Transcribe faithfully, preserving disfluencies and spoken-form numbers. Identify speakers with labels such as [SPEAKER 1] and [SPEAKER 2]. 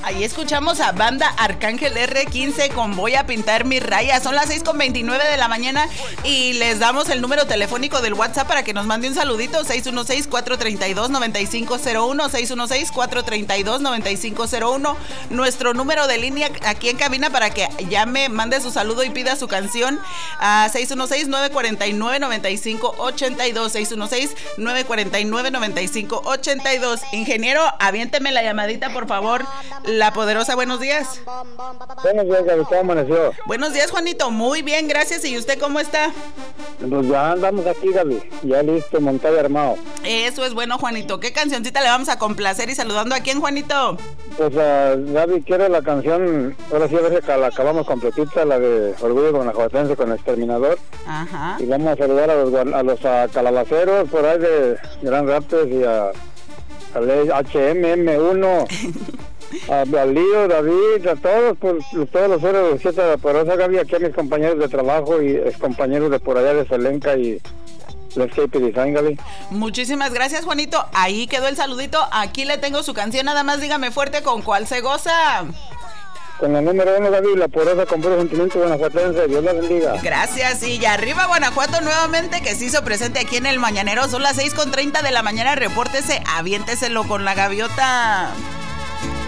[SPEAKER 1] Ahí escuchamos a Banda Arcángel erre quince con Voy a pintar mi raya. Son las seis con veintinueve de la mañana y les damos el número telefónico del WhatsApp para que nos mande un saludito. seis uno seis, cuatro tres dos, nueve cinco cero uno, seis uno seis, cuatro tres dos, nueve cinco cero uno. Nuestro número de línea aquí en cabina para que llame, mande su saludo y pida su canción a seis uno seis, nueve cuatro nueve, nueve cinco ocho dos, seis uno seis, nueve cuatro nueve, nueve cinco ocho dos. Ingeniero, aviénteme la llamadita, por favor. La Poderosa, buenos días.
[SPEAKER 2] Buenos días, Gaby, ¿cómo amaneció?
[SPEAKER 1] Buenos días, Juanito, muy bien, gracias. ¿Y usted cómo está?
[SPEAKER 2] Pues ya andamos aquí, Gaby, ya listo, montado y armado.
[SPEAKER 1] Eso es bueno, Juanito. ¿Qué cancioncita le vamos a complacer y saludando a quién, Juanito?
[SPEAKER 2] Pues, uh, Gaby, quiero la canción, ahora sí a ver si la acabamos completita, la de Orgullo Guanajuatense con Exterminador.
[SPEAKER 1] Ajá.
[SPEAKER 2] Y vamos a saludar a los, a los a calabaceros por ahí de Gran Rapids y a, a H M M uno. A Lío, David, a todos, por, todos los héroes de siete de la Poderosa, Gaby, aquí a mis compañeros de trabajo y ex compañeros de por allá de Selenca y Landscape Design, Gaby.
[SPEAKER 1] Muchísimas gracias, Juanito. Ahí quedó el saludito. Aquí le tengo su canción, nada más dígame fuerte con cuál se goza.
[SPEAKER 2] Con la número uno, Gaby, la Poderosa con puro sentimiento guanajuatense. Dios la bendiga.
[SPEAKER 1] Gracias. Y ya arriba Guanajuato nuevamente, que se hizo presente aquí en el Mañanero. Son las seis con treinta de la mañana. Repórtese, aviénteselo con la gaviota.